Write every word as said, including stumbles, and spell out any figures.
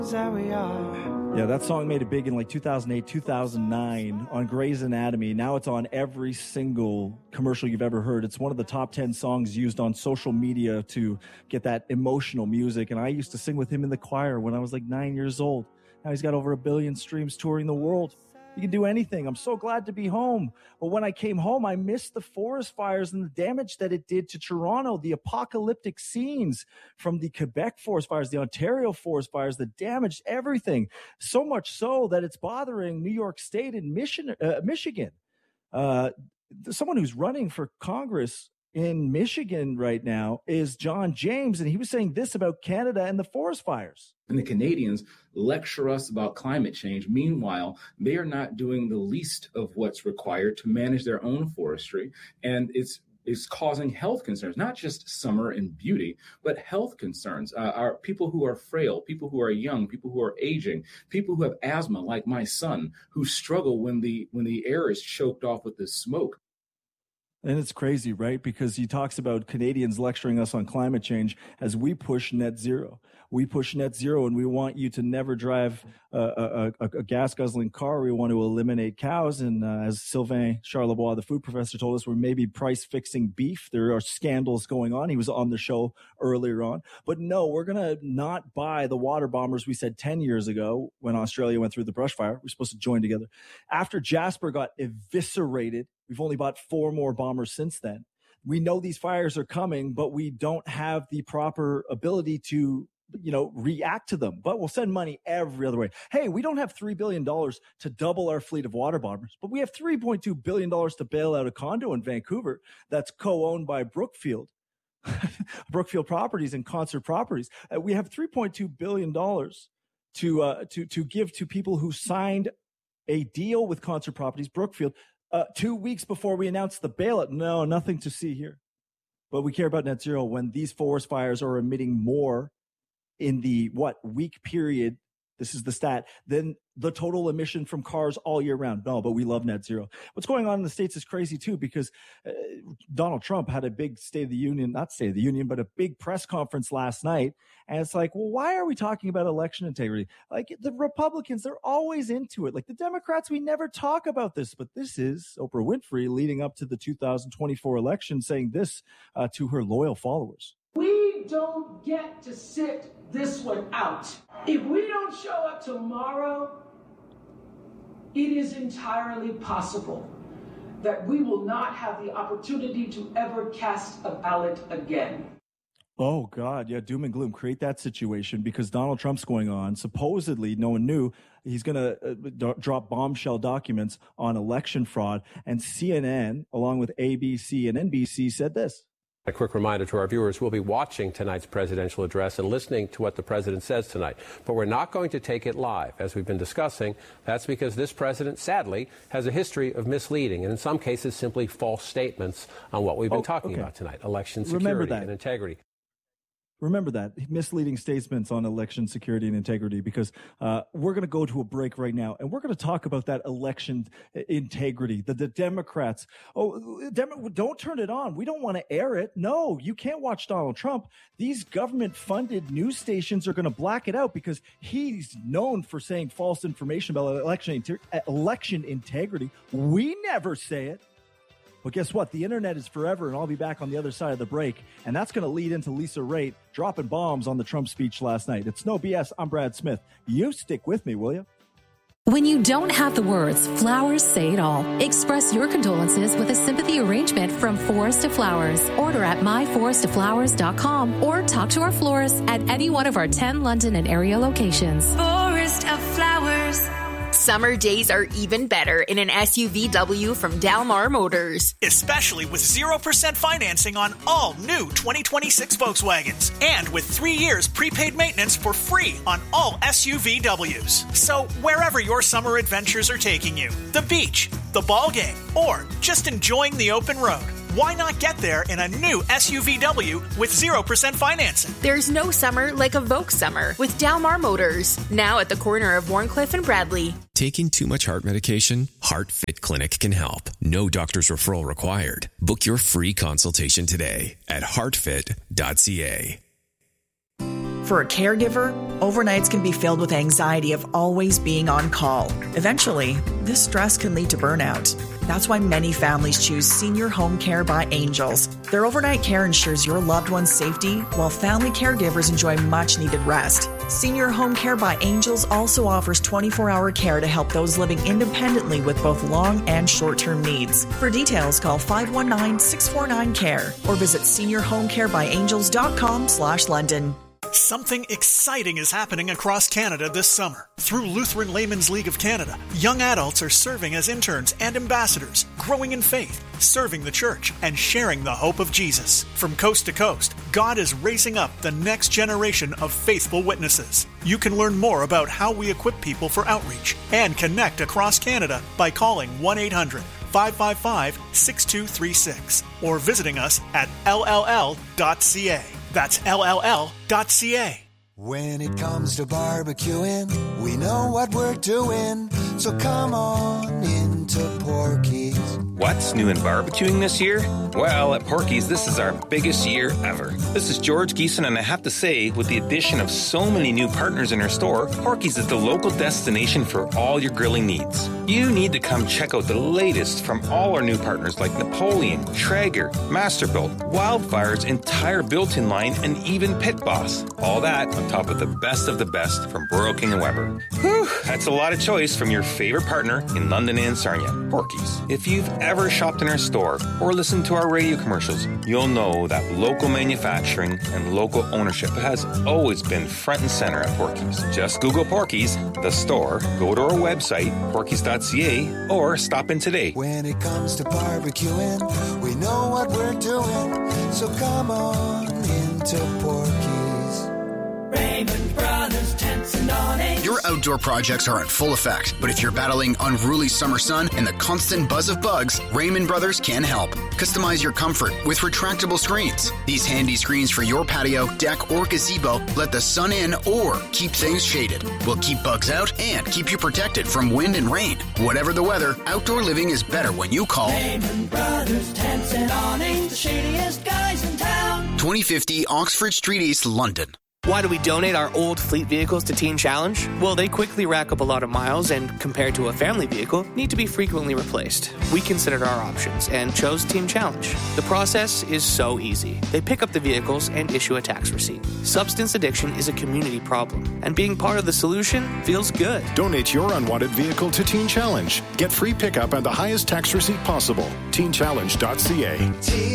Yeah, that song made it big in like two thousand eight, two thousand nine on Grey's Anatomy. Now it's on every single commercial you've ever heard. It's one of the top ten songs used on social media to get that emotional music. And I used to sing with him in the choir when I was like nine years old. Now he's got over a billion streams touring the world. He can do anything. I'm so glad to be home. But when I came home, I missed the forest fires and the damage that it did to Toronto, the apocalyptic scenes from the Quebec forest fires, the Ontario forest fires that damaged everything. So much so that it's bothering New York State and Michigan. Uh, Michigan. Uh, someone who's running for Congress in Michigan right now is John James, and he was saying this about Canada and the forest fires. And the Canadians lecture us about climate change. Meanwhile, they are not doing the least of what's required to manage their own forestry. And it's it's causing health concerns, not just summer and beauty, but health concerns. Uh, are people who are frail, people who are young, people who are aging, people who have asthma, like my son, who struggle when the when the air is choked off with this smoke. And it's crazy, right? Because he talks about Canadians lecturing us on climate change as we push net zero. We push net zero, and we want you to never drive a, a, a, a gas-guzzling car. We want to eliminate cows. And uh, as Sylvain Charlebois, the food professor, told us, we're maybe price-fixing beef. There are scandals going on. He was on the show earlier on. But no, we're going to not buy the water bombers we said ten years ago when Australia went through the brush fire. We're supposed to join together. After Jasper got eviscerated, we've only bought four more bombers since then. We know these fires are coming, but we don't have the proper ability to, you know, react to them. But we'll send money every other way. Hey, we don't have three billion dollars to double our fleet of water bombers, but we have three point two billion dollars to bail out a condo in Vancouver that's co-owned by Brookfield, Brookfield Properties and Concert Properties. Uh, we have three point two billion dollars to, uh, to, to give to people who signed a deal with Concert Properties, Brookfield, Uh, two weeks before we announced the bailout. No, nothing to see here. But we care about net zero when these forest fires are emitting more in the, what, week period, this is the stat, than the total emission from cars all year round. No, but we love net zero. What's going on in the States is crazy too, because uh, Donald Trump had a big State of the Union, not State of the Union, but a big press conference last night. And it's like, well, why are we talking about election integrity? Like the Republicans, they're always into it. Like the Democrats, we never talk about this. But this is Oprah Winfrey leading up to the two thousand twenty-four election saying this uh, to her loyal followers. We don't get to sit this one out. If we don't show up tomorrow, it is entirely possible that we will not have the opportunity to ever cast a ballot again. Oh, God. Yeah, doom and gloom. Create that situation because Donald Trump's going on. Supposedly, no one knew he's going to uh, d- drop bombshell documents on election fraud. And C N N, along with A B C and N B C, said this. A quick reminder to our viewers, we'll be watching tonight's presidential address and listening to what the president says tonight. But we're not going to take it live, as we've been discussing. That's because this president, sadly, has a history of misleading and in some cases simply false statements on what we've been oh, talking okay. about tonight, election security and integrity. Remember that, misleading statements on election security and integrity, because uh, we're going to go to a break right now, and we're going to talk about that election integrity. The, the Democrats, oh, Dem- don't turn it on. We don't want to air it. No, you can't watch Donald Trump. These government-funded news stations are going to black it out because he's known for saying false information about election, inter- election integrity. We never say it. But guess what? The internet is forever, and I'll be back on the other side of the break. And that's going to lead into Lisa Raitt dropping bombs on the Trump speech last night. It's no B S. I'm Brad Smith. You stick with me, will you? When you don't have the words, flowers say it all. Express your condolences with a sympathy arrangement from Forest of Flowers. Order at my forest of flowers dot com or talk to our florist at any one of our ten London and area locations. Forest of Flowers. Summer days are even better in an S U V W from Dalmar Motors. Especially with zero percent financing on all new twenty twenty-six Volkswagens. And with three years prepaid maintenance for free on all S U V Ws. So wherever your summer adventures are taking you, the beach, the ball game, or just enjoying the open road, why not get there in a new S U V W with zero percent financing? There's no summer like a Volks summer with Dalmar Motors. Now at the corner of Warncliffe and Bradley. Taking too much heart medication? HeartFit Clinic can help. No doctor's referral required. Book your free consultation today at heart fit dot c a. For a caregiver, overnights can be filled with anxiety of always being on call. Eventually, this stress can lead to burnout. That's why many families choose Senior Home Care by Angels. Their overnight care ensures your loved one's safety, while family caregivers enjoy much-needed rest. Senior Home Care by Angels also offers twenty-four hour care to help those living independently with both long and short-term needs. For details, call five one nine, six four nine, C A R E or visit senior home care by angels dot com slash London. Something exciting is happening across Canada this summer. Through Lutheran Laymen's League of Canada, young adults are serving as interns and ambassadors, growing in faith, serving the church, and sharing the hope of Jesus. From coast to coast, God is raising up the next generation of faithful witnesses. You can learn more about how we equip people for outreach and connect across Canada by calling one eight hundred, five five five, six two three six or visiting us at L L L dot C A. That's L L L dot C A. When it comes to barbecuing, we know what we're doing. So come on into Porky's. What's new in barbecuing this year? Well, at Porky's, this is our biggest year ever. This is George Geeson, and I have to say, with the addition of so many new partners in our store, Porky's is the local destination for all your grilling needs. You need to come check out the latest from all our new partners like Napoleon, Traeger, Masterbuilt, Wildfire's entire built-in line, and even Pit Boss. All that on top of the best of the best from Burrow King and Weber. Whew, that's a lot of choice from your favorite partner in London and Sarnia, Porky's. If you've ever shopped in our store or listened to our radio commercials, you'll know that local manufacturing and local ownership has always been front and center at Porky's. Just Google Porky's, the store, go to our website, porkys dot c a, or stop in today. When it comes to barbecuing, we know what we're doing, so come on into Porky's. Raymond Brothers Tents and Awnings. Your outdoor projects are in full effect, but if you're battling unruly summer sun and the constant buzz of bugs, Raymond Brothers can help. Customize your comfort with retractable screens. These handy screens for your patio, deck, or gazebo let the sun in or keep things shaded. Will keep bugs out and keep you protected from wind and rain. Whatever the weather, outdoor living is better when you call Raymond Brothers Tents and Awnings, the shadiest guys in town. twenty fifty Oxford Street East, London. Why do we donate our old fleet vehicles to Teen Challenge? Well, they quickly rack up a lot of miles and, compared to a family vehicle, need to be frequently replaced. We considered our options and chose Teen Challenge. The process is so easy. They pick up the vehicles and issue a tax receipt. Substance addiction is a community problem, and being part of the solution feels good. Donate your unwanted vehicle to Teen Challenge. Get free pickup and the highest tax receipt possible. teen challenge dot c a.